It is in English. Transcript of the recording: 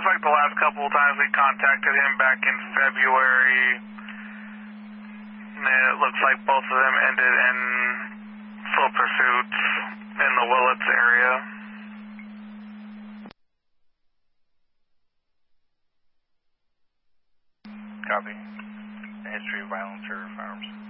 like the last couple of times we contacted him back in February, it looks like both of them ended in full pursuits in the Willits area. Copy. History of violence or firearms?